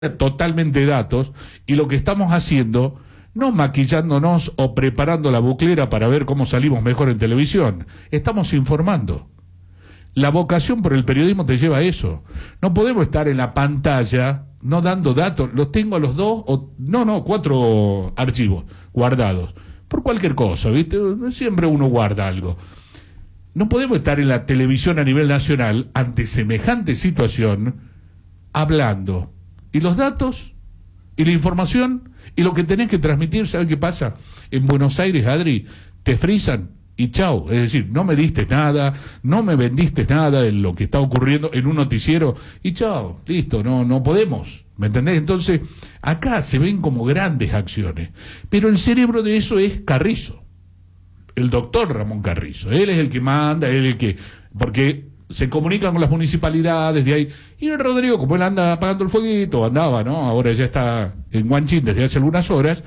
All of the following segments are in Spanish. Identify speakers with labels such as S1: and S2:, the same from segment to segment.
S1: totalmente datos, y lo que estamos haciendo, no maquillándonos o preparando la buclera para ver cómo salimos mejor en televisión, estamos informando. La vocación por el periodismo te lleva a eso. No podemos estar en la pantalla no dando datos. Los tengo a los dos, cuatro archivos guardados. Por cualquier cosa, ¿viste? Siempre uno guarda algo. No podemos estar en la televisión a nivel nacional ante semejante situación hablando. Y los datos, y la información, y lo que tenés que transmitir, ¿sabes qué pasa? En Buenos Aires, Adri, te frisan y chau. Es decir, no me diste nada, no me vendiste nada de lo que está ocurriendo en un noticiero, y chau, listo, no podemos. ¿Me entendés? Entonces, acá se ven como grandes acciones. Pero el cerebro de eso es Carrizo. El doctor Ramón Carrizo. Él es el que manda, él es el que... Porque se comunican con las municipalidades de ahí. Y el Rodrigo, como él anda apagando el fueguito, andaba, ¿no? Ahora ya está en Guanchín desde hace algunas horas.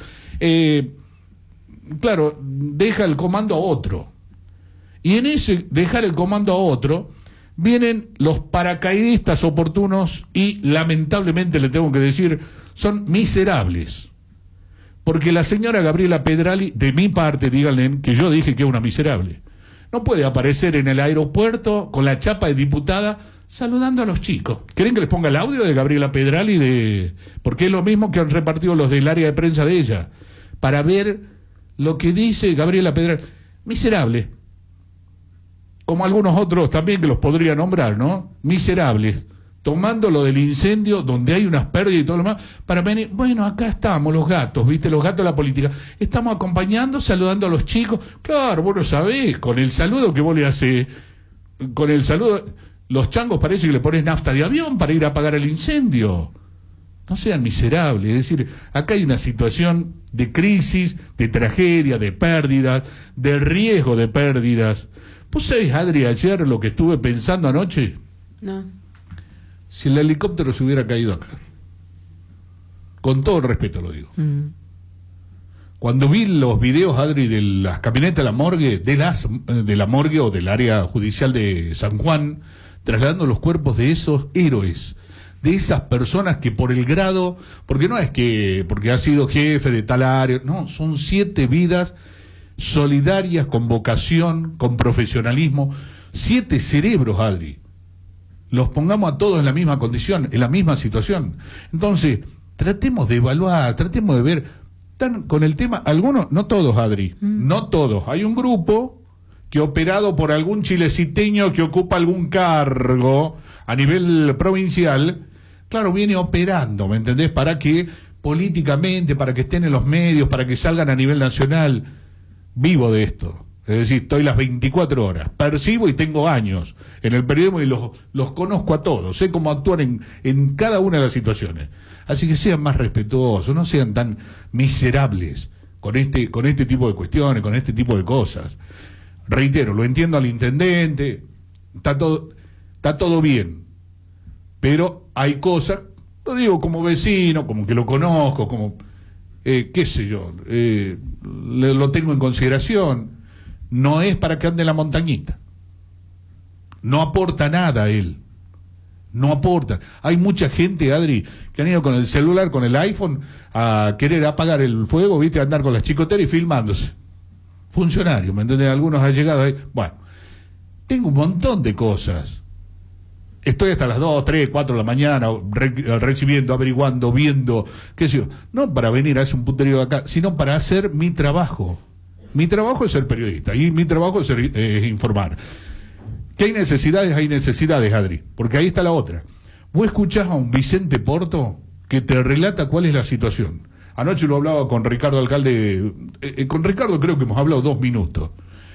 S1: Claro, deja el comando a otro. Y en ese dejar el comando a otro, vienen los paracaidistas oportunos y, lamentablemente, le tengo que decir, son miserables. Porque la señora Gabriela Pedrali, de mi parte, díganle que yo dije que es una miserable. No puede aparecer en el aeropuerto con la chapa de diputada saludando a los chicos. ¿Quieren que les ponga el audio de Gabriela Pedrali? Porque es lo mismo que han repartido los del área de prensa de ella. Para ver lo que dice Gabriela Pedrali. Miserable. Como algunos otros también que los podría nombrar, ¿no? Miserables. Tomando lo del incendio, donde hay unas pérdidas y todo lo demás, para venir, bueno, acá estamos los gatos, ¿viste? Los gatos de la política. Estamos acompañando, saludando a los chicos. Claro, vos lo sabés, con el saludo que vos le hacés, con el saludo, los changos parece que le pones nafta de avión para ir a apagar el incendio. No sean miserables, es decir, acá hay una situación de crisis, de tragedia, de pérdidas, de riesgo de pérdidas. ¿Vos sabés, Adri, ayer lo que estuve pensando anoche?
S2: No.
S1: Si el helicóptero se hubiera caído acá, con todo el respeto lo digo. Cuando vi los videos, Adri, de las camionetas de la morgue, de la morgue o del área judicial de San Juan, trasladando los cuerpos de esos héroes, de esas personas que por el grado, porque no es que porque ha sido jefe de tal área, no, son 7 vidas solidarias, con vocación, con profesionalismo, 7 cerebros, Adri. Los pongamos a todos en la misma condición, en la misma situación. Entonces, tratemos de evaluar, tratemos de ver, con el tema, algunos, no todos, Adri, no todos. Hay un grupo que, operado por algún chileciteño que ocupa algún cargo a nivel provincial, claro, viene operando, ¿me entendés? Para que políticamente, para que estén en los medios, para que salgan a nivel nacional. Vivo de esto. Es decir, estoy las 24 horas, percibo y tengo años en el periodismo y los conozco a todos, sé cómo actúan en cada una de las situaciones. Así que sean más respetuosos, no sean tan miserables con este tipo de cuestiones, con este tipo de cosas. Reitero, lo entiendo al intendente, está todo bien, pero hay cosas, lo digo como vecino, como que lo conozco, como, qué sé yo, lo tengo en consideración. No es para que ande en la montañita. No aporta nada a él. No aporta. Hay mucha gente, Adri, que han ido con el celular, con el iPhone, a querer apagar el fuego, ¿viste? A andar con las chicoteras y filmándose. Funcionarios, ¿me entiendes? Algunos han llegado ahí. Bueno, tengo un montón de cosas. Estoy hasta las 2, 3, 4 de la mañana recibiendo, averiguando, viendo, qué sé yo. No para venir a hacer un puterío acá, sino para hacer mi trabajo. Mi trabajo es ser periodista y mi trabajo es informar. ¿Que hay necesidades? Hay necesidades, Adri, porque ahí está la otra. Vos escuchás a un Vicente Porto que te relata cuál es la situación. Anoche lo hablaba con Ricardo Alcalde, con Ricardo creo que hemos hablado 2 minutos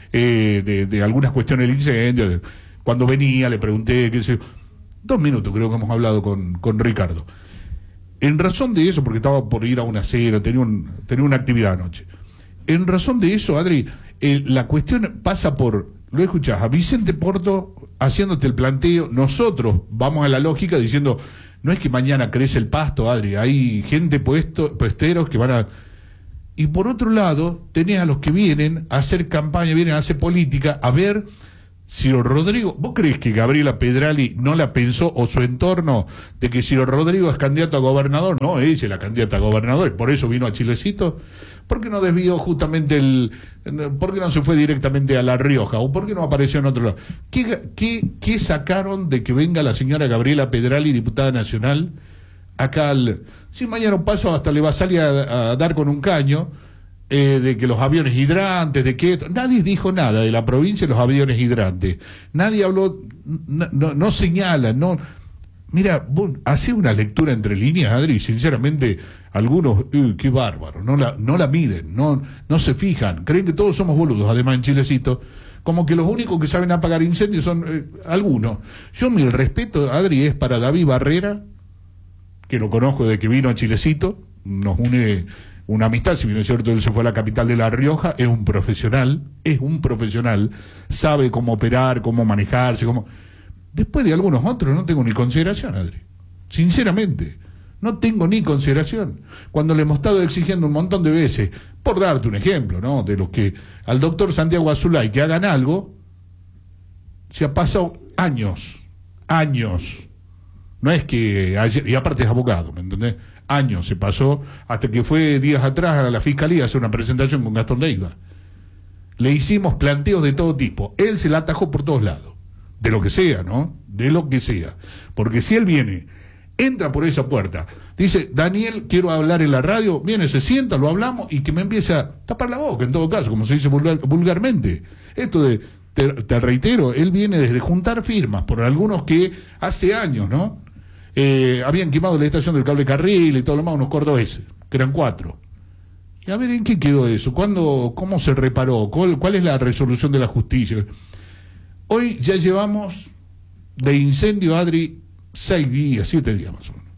S1: de algunas cuestiones del incendio. Cuando venía le pregunté, qué sé yo, 2 minutos creo que hemos hablado con Ricardo. En razón de eso, porque estaba por ir a una cena, tenía una actividad anoche. En razón de eso, Adri, la cuestión pasa por, lo escuchás, a Vicente Porto haciéndote el planteo, nosotros vamos a la lógica diciendo, no es que mañana crece el pasto, Adri, hay gente puesteros que van a... Y por otro lado, tenés a los que vienen a hacer campaña, vienen a hacer política, a ver Ciro Rodrigo, ¿vos crees que Gabriela Pedrali no la pensó, o su entorno, de que Ciro Rodrigo es candidato a gobernador? No, ella es la candidata a gobernador, y por eso vino a Chilecito. ¿Por qué no desvió justamente por qué no se fue directamente a La Rioja? ¿O por qué no apareció en otro lado? ¿Qué sacaron de que venga la señora Gabriela Pedrali, diputada nacional, acá si mañana un paso hasta le va a salir a dar con un caño, de que los aviones hidrantes, de que nadie dijo nada de la provincia de los aviones hidrantes, nadie habló, no señala, no. Mira, vos hacés una lectura entre líneas, Adri, sinceramente, algunos, qué bárbaro, no la miden, no se fijan, creen que todos somos boludos, además en Chilecito, como que los únicos que saben apagar incendios son algunos. Yo mi respeto, Adri, es para David Barrera, que lo conozco desde que vino a Chilecito, nos une una amistad, si bien es cierto, él se fue a la capital de La Rioja, es un profesional, sabe cómo operar, cómo manejarse, Después de algunos otros no tengo ni consideración, Adri. Sinceramente, no tengo ni consideración. Cuando le hemos estado exigiendo un montón de veces, por darte un ejemplo, ¿no?, de los que al doctor Santiago Azulay que hagan algo, se ha pasado años. No es que ayer, y aparte es abogado, ¿me entendés? Años se pasó, hasta que fue días atrás a la Fiscalía a hacer una presentación con Gastón Leiva. Le hicimos planteos de todo tipo. Él se la atajó por todos lados. De lo que sea, ¿no? De lo que sea. Porque si él viene, entra por esa puerta, dice, Daniel, quiero hablar en la radio, viene, se sienta, lo hablamos, y que me empiece a tapar la boca, en todo caso, como se dice vulgarmente. Esto de, te reitero, él viene desde juntar firmas por algunos que hace años, ¿no?, habían quemado la estación del Cable Carril y todo lo demás, unos cordobeses, que eran 4. Y a ver, ¿en qué quedó eso? ¿Cómo se reparó? ¿Cuál es la resolución de la justicia? Hoy ya llevamos de incendio, Adri, 6 días, 7 días más o menos.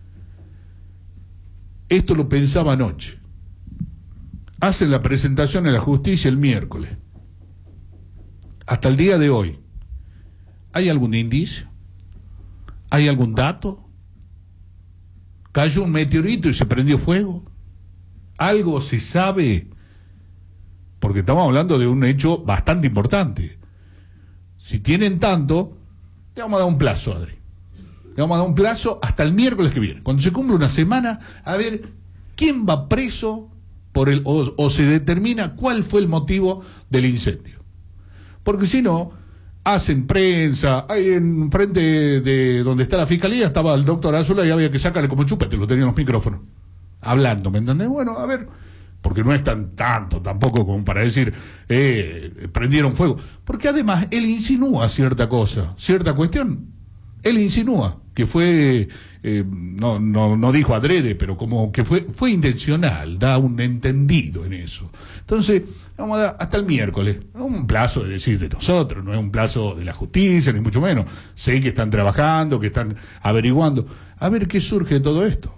S1: Esto lo pensaba anoche. Hacen la presentación en la justicia el miércoles. Hasta el día de hoy, ¿hay algún indicio? ¿Hay algún dato? ¿Cayó un meteorito y se prendió fuego? ¿Algo se sabe? Porque estamos hablando de un hecho bastante importante. Si tienen tanto, le vamos a dar un plazo, Adri. Le vamos a dar un plazo hasta el miércoles que viene. Cuando se cumple una semana, a ver quién va preso o se determina cuál fue el motivo del incendio. Porque si no, hacen prensa, ahí en frente de donde está la Fiscalía estaba el doctor Azula y había que sacarle como chupete, lo tenían los micrófonos, hablando, ¿me entendés? Bueno, a ver, porque no es tanto tampoco como para decir, prendieron fuego, porque además él insinúa cierta cuestión, él insinúa que fue, no dijo adrede, pero como que fue intencional, da un entendido en eso. Entonces, vamos a dar hasta el miércoles, no un plazo de decir de nosotros, no es un plazo de la justicia, ni mucho menos. Sé que están trabajando, que están averiguando, a ver qué surge de todo esto.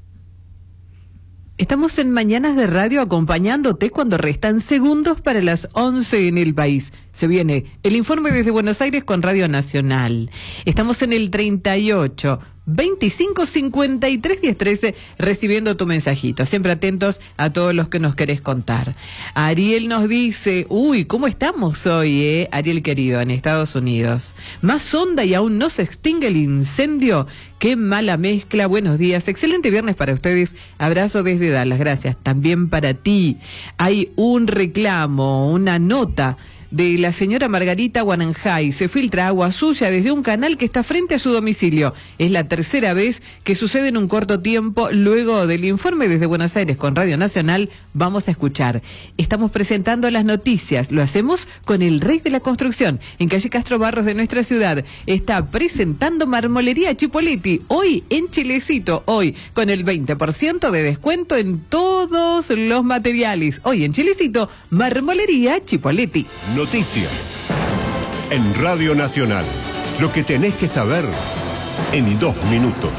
S2: Estamos en Mañanas de Radio acompañándote cuando restan segundos para las 11 en el país. Se viene el informe desde Buenos Aires con Radio Nacional. Estamos en el 38 25 53 10 13 recibiendo tu mensajito. Siempre atentos a todos los que nos querés contar. Ariel nos dice, ¿cómo estamos hoy, Ariel querido, en Estados Unidos? Más onda y aún no se extingue el incendio. Qué mala mezcla. Buenos días. Excelente viernes para ustedes. Abrazo desde Dallas. Gracias. También para ti. Hay un reclamo, una nota de la señora Margarita Guananjay. Se filtra agua sucia desde un canal que está frente a su domicilio. Es la tercera vez que sucede en un corto tiempo. Luego del informe desde Buenos Aires con Radio Nacional, vamos a escuchar. Estamos presentando las noticias. Lo hacemos con el rey de la construcción. En calle Castro Barros de nuestra ciudad. Está presentando Marmolería Chipoletti. Hoy en Chilecito. Hoy con el 20% de descuento en todos los materiales. Hoy en Chilecito, Marmolería Chipoletti.
S3: Noticias en Radio Nacional. Lo que tenés que saber en 2 minutos.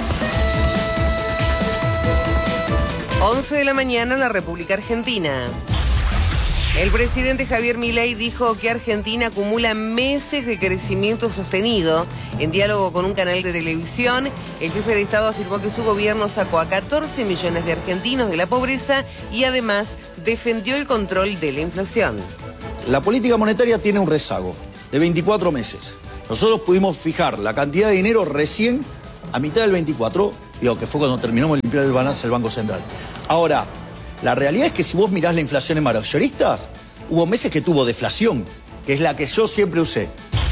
S4: 11 de la mañana en la República Argentina. El presidente Javier Milei dijo que Argentina acumula meses de crecimiento sostenido. En diálogo con un canal de televisión, el jefe de Estado afirmó que su gobierno sacó a 14 millones de argentinos de la pobreza y además defendió el control de la inflación.
S5: La política monetaria tiene un rezago. de 24 meses. Nosotros pudimos fijar la cantidad de dinero recién a mitad del 24, digo, que fue cuando terminamos de limpiar el balance del Banco Central. Ahora, la realidad es que si vos mirás la inflación en mayoristas, hubo meses que tuvo deflación, que es la que yo siempre usé.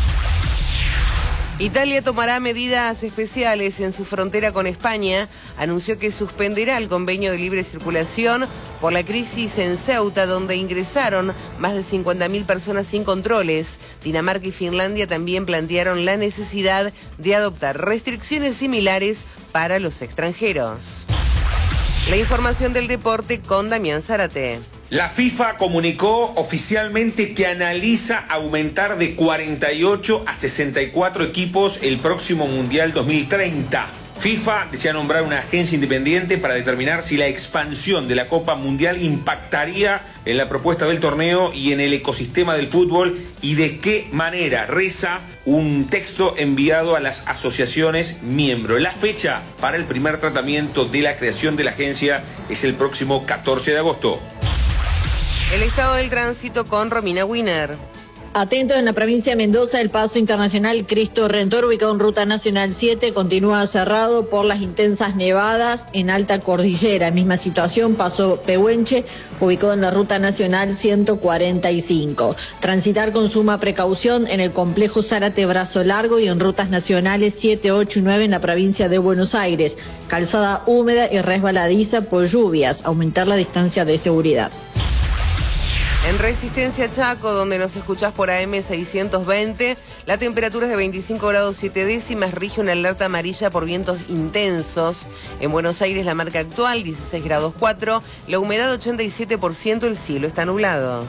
S4: Italia tomará medidas especiales en su frontera con España. Anunció que suspenderá el convenio de libre circulación por la crisis en Ceuta, donde ingresaron más de 50.000 personas sin controles. Dinamarca y Finlandia también plantearon la necesidad de adoptar restricciones similares para los extranjeros. La información del deporte con Damián Zárate.
S6: La FIFA comunicó oficialmente que analiza aumentar de 48 a 64 equipos el próximo Mundial 2030. FIFA desea nombrar una agencia independiente para determinar si la expansión de la Copa Mundial impactaría en la propuesta del torneo y en el ecosistema del fútbol y de qué manera, reza un texto enviado a las asociaciones miembros. La fecha para el primer tratamiento de la creación de la agencia es el próximo 14 de agosto.
S4: El estado del tránsito con Romina Wiener.
S7: Atentos, en la provincia de Mendoza, el paso internacional Cristo Redentor, ubicado en Ruta Nacional 7, continúa cerrado por las intensas nevadas en alta cordillera. Misma situación, paso Pehuenche, ubicado en la Ruta Nacional 145. Transitar con suma precaución en el complejo Zárate Brazo Largo y en rutas nacionales 7, 8 y 9 en la provincia de Buenos Aires. Calzada húmeda y resbaladiza por lluvias. Aumentar la distancia de seguridad.
S4: En Resistencia Chaco, donde nos escuchás por AM 620, la temperatura es de 25 grados 7 décimas, rige una alerta amarilla por vientos intensos. En Buenos Aires la marca actual, 16 grados 4, la humedad 87%, el cielo está nublado.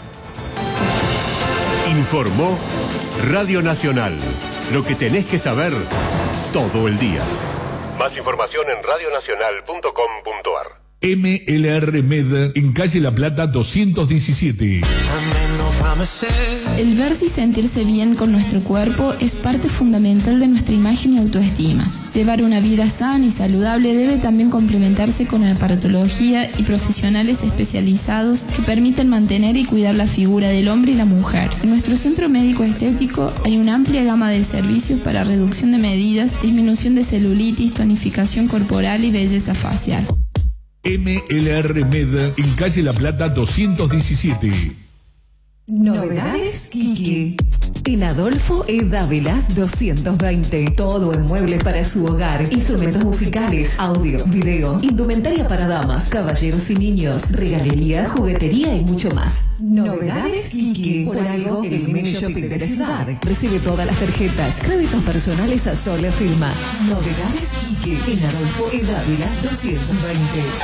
S3: Informó Radio Nacional. Lo que tenés que saber todo el día. Más información en radionacional.com.ar.
S1: MLR Med en calle La Plata 217.
S8: El verse y sentirse bien con nuestro cuerpo es parte fundamental de nuestra imagen y autoestima. Llevar una vida sana y saludable debe también complementarse con aparatología y profesionales especializados que permiten mantener y cuidar la figura del hombre y la mujer. En nuestro centro médico estético hay una amplia gama de servicios para reducción de medidas, disminución de celulitis, tonificación corporal y belleza facial.
S1: MLR Med en calle La Plata 217.
S9: Novedades Kiki. En Adolfo E. Dávila 220. Todo en muebles para su hogar. Instrumentos musicales, audio, video, indumentaria para damas, caballeros y niños, regalería, juguetería y mucho más. Novedades Kiki. Por algo, el mini shopping de la ciudad. Recibe todas las tarjetas, créditos personales a sola firma. Novedades Kiki. En Adolfo E. Dávila 220.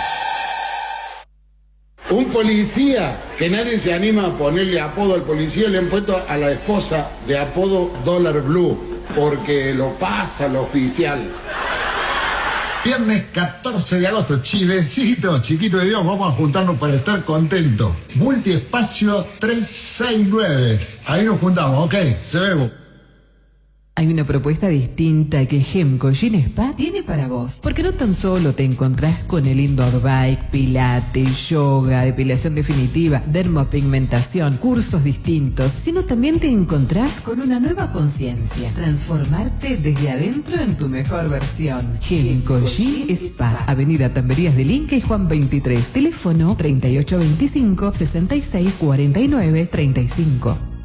S10: Un policía, que nadie se anima a ponerle apodo al policía, le han puesto a la esposa de apodo Dólar Blue, porque lo pasa lo oficial.
S11: Viernes 14 de agosto, chivecito, chiquito de Dios, vamos a juntarnos para estar contentos. Multiespacio 369, ahí nos juntamos, ok, se vemos.
S2: Hay una propuesta distinta que Gemco Gym Spa tiene para vos. Porque no tan solo te encontrás con el indoor bike, pilates, yoga, depilación definitiva, dermopigmentación, cursos distintos, sino también te encontrás con una nueva conciencia. Transformarte desde adentro en tu mejor versión. Gemco Gym Spa, Avenida Tamberías del Inca y Juan 23. Teléfono 3825 66 49 35.